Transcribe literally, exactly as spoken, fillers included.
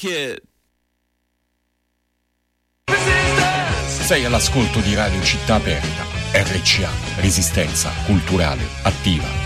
che... Sei all'ascolto di Radio Città Aperta, R C A, Resistenza Culturale Attiva.